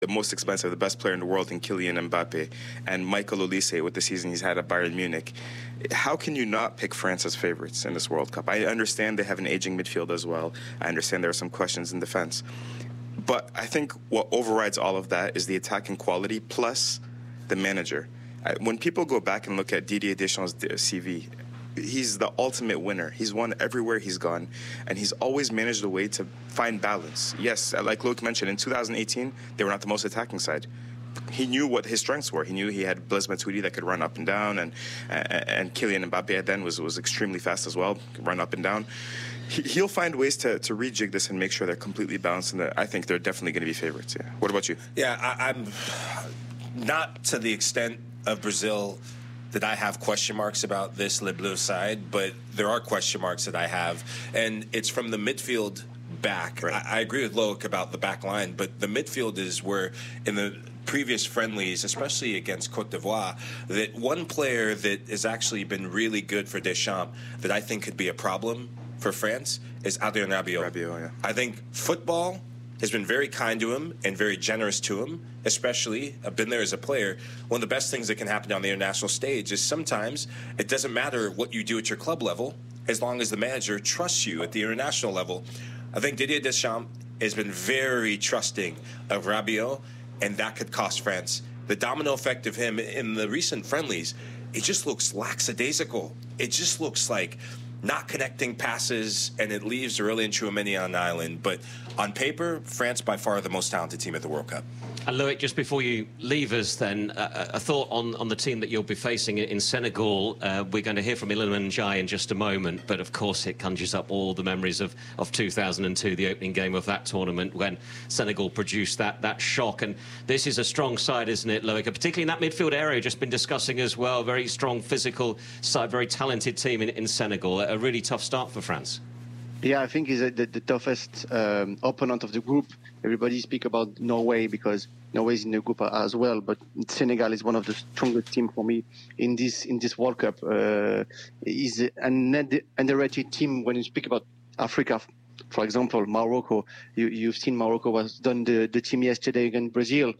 the most expensive, the best player in the world in Kylian Mbappe, and Michael Olise with the season he's had at Bayern Munich. How can you not pick France as favorites in this World Cup? I understand they have an aging midfield as well. I understand there are some questions in defense. But I think what overrides all of that is the attacking quality plus the manager. When people go back and look at Didier Deschamps' CV, he's the ultimate winner. He's won everywhere he's gone, and he's always managed a way to find balance. Yes, like Luke mentioned, in 2018, they were not the most attacking side. He knew what his strengths were. He knew he had Blaise Matuidi that could run up and down, and Kylian Mbappe then was extremely fast as well, could run up and down. He'll find ways to rejig this and make sure they're completely balanced, and I think they're definitely going to be favorites. Yeah. What about you? Yeah, I'm not to the extent of Brazil that I have question marks about this Le Bleu side, but there are question marks that I have, and it's from the midfield back. Right. I agree with Loic about the back line, but the midfield is where in the previous friendlies, especially against Cote d'Ivoire, that one player that has actually been really good for Deschamps that I think could be a problem for France is Adrien Rabiot. Yeah. I think football has been very kind to him and very generous to him, especially, I've been there as a player. One of the best things that can happen on the international stage is sometimes it doesn't matter what you do at your club level as long as the manager trusts you at the international level. I think Didier Deschamps has been very trusting of Rabiot, and that could cost France. The domino effect of him in the recent friendlies, it just looks lackadaisical. It just looks like not connecting passes, and it leaves Aurélien Tchouaméni on an island. But on paper, France by far the most talented team at the World Cup. And Loic, just before you leave us then, a thought on the team that you'll be facing in Senegal. We're going to hear from Iliman Ndiaye in just a moment, but of course it conjures up all the memories of 2002, the opening game of that tournament when Senegal produced that shock. And this is a strong side, isn't it, Loic? Particularly in that midfield area, we've just been discussing as well, very strong physical side, very talented team in Senegal. A really tough start for France. Yeah, I think he's the toughest opponent of the group. Everybody speak about Norway because Norway is in the group as well, but Senegal is one of the strongest teams for me in this World Cup. Is an underrated team when you speak about Africa. For example, Morocco. You've seen Morocco was done the team yesterday against Brazil.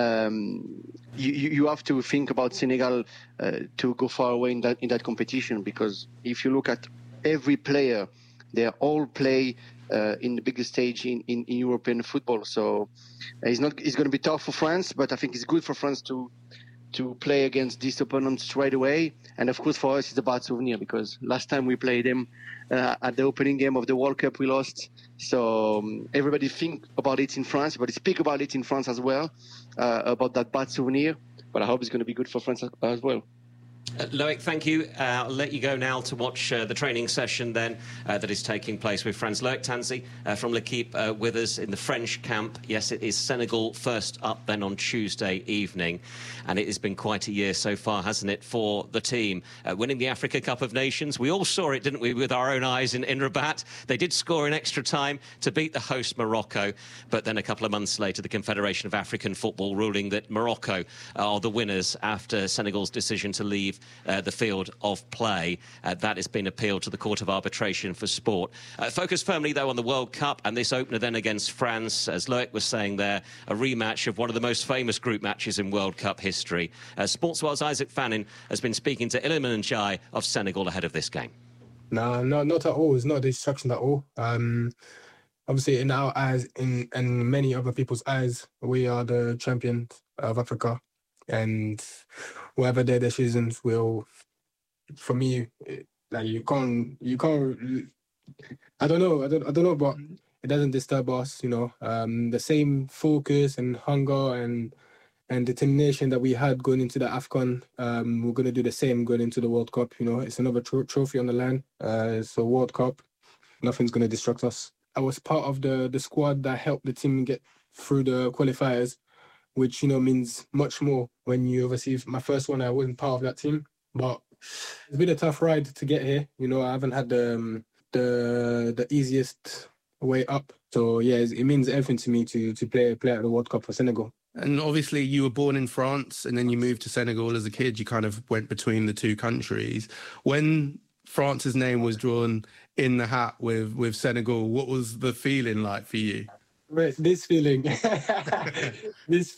You have to think about Senegal to go far away in that competition, because if you look at every player, they all play in the biggest stage in European football. So it's going to be tough for France, but I think it's good for France to play against this opponent straight away. And of course, for us, it's a bad souvenir because last time we played them at the opening game of the World Cup, we lost. So everybody think about it in France, but speak about it in France as well, about that bad souvenir. But I hope it's going to be good for France as well. Loic, thank you. I'll let you go now to watch the training session then that is taking place with France. Loic Tanzi from L'Equipe with us in the French camp. Yes, it is Senegal first up then on Tuesday evening. And it has been quite a year so far, hasn't it, for the team. Winning the Africa Cup of Nations. We all saw it, didn't we, with our own eyes in Rabat. They did score in extra time to beat the host Morocco. But then a couple of months later, the Confederation of African Football ruling that Morocco are the winners after Senegal's decision to leave the field of play. That has been appealed to the Court of Arbitration for Sport. Focus firmly, though, on the World Cup and this opener then against France. As Loic was saying there, a rematch of one of the most famous group matches in World Cup history. Sportsworld's Isaac Fannin has been speaking to Iliman Ndiaye of Senegal ahead of this game. No, not at all. It's not a distraction at all. Obviously, in our eyes, and many other people's eyes, we are the champions of Africa. And whatever their decisions will, for me, like you can't. I don't know, but it doesn't disturb us. You know, the same focus and hunger and determination that we had going into the AFCON, we're going to do the same going into the World Cup. You know, it's another trophy on the line. It's a World Cup. Nothing's going to distract us. I was part of the squad that helped the team get through the qualifiers, which, you know, means much more when you receive my first one. I wasn't part of that team, but it's been a tough ride to get here. You know, I haven't had the easiest way up. So, yeah, it means everything to me to play at the World Cup for Senegal. And obviously you were born in France and then you moved to Senegal as a kid. You kind of went between the two countries. When France's name was drawn in the hat with Senegal, what was the feeling like for you? This feeling,